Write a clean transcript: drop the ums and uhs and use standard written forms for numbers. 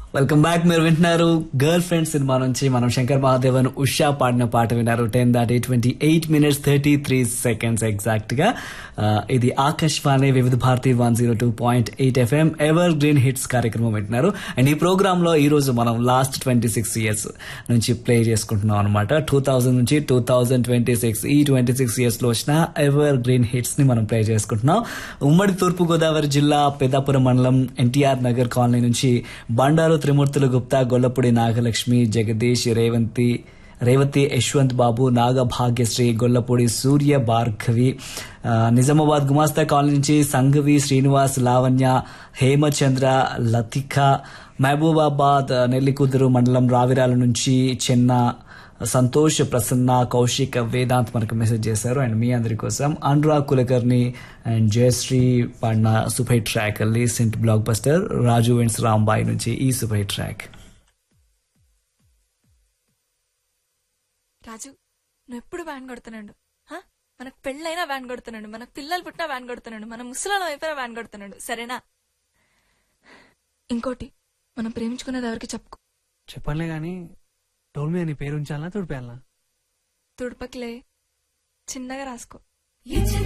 Welcome back. మీరు వింటున్నారు girl friend cinema నుంచి మనం శంకర్ మహాదేవన్ ఉషా పాడిన పాట విన్నారు. 10:28 33 ఎగ్జాక్ట్ గా. ఇది ఆకాశవాణి వివిధ Bharati 102.8 FM ever green hits కార్యక్రమం వింటున్నారు. అండ్ ఈ ప్రోగ్రామ్ లో ఈ రోజు మనం లాస్ట్ 26 years నుంచి ప్లే చేసుకుంటున్నాం అనమాట. 2000 నుంచి 2026 ఈ 26 years లో వచ్చిన ఎవర్ గ్రీన్ హిట్స్ ని మనం ప్లే చేసుకుంటున్నాం. ఉమ్మడి తూర్పు గోదావరి జిల్లా పెద్దాపురం మండలం ఎన్టీఆర్ నగర్ కాలనీ నుంచి బండారు త్రిమూర్తులు గుప్తా, గొల్లపూడి నాగలక్ష్మి, జగదీష్, రేవతి, యశ్వంత్ బాబు, నాగభాగ్యశ్రీ, గొల్లపూడి సూర్య భార్గవి, నిజామాబాద్ గుమాస్తా కాలనీ నుంచి సంఘవి, శ్రీనివాస్, లావణ్య, హేమచంద్ర, లతిక, మహబూబాబాద్ నెల్లికుదురు మండలం రావిరాల నుంచి చెన్న సంతోష్, ప్రసన్న, కౌశిక్, వేదాంత్ మనకు మెసేజ్ చేశారు. అండ్ మీ అందరి కోసం అనురాగ్ కులకర్ణి అండ్ జయశ్రీ పాడిన super track recent block buster రాజు వెంట్స్ రాంబాయి నుంచి ఈ సూపర్ ట్రాక్. రాజు, నువ్వు ఎప్పుడు వ్యాన్ కొడుతున్నాడు? మనకు పెళ్ళైనా వ్యాన్ కొడుతున్నాడు, మనకు పిల్లలు పుట్టినా వ్యాన్ కొడుతున్నాడు, మన ముసలాల వైపున వ్యాన్ కొడుతున్నాడు, సరేనా? ఇంకోటి, మనం ప్రేమించుకునేది ఎవరికి చెప్పుకో. చెప్పలే గాని టోల్ మీద నీ పేరు ఉంచాలా తుడిపేయాలా? తుడపకిలే, చిన్నగా రాసుకో.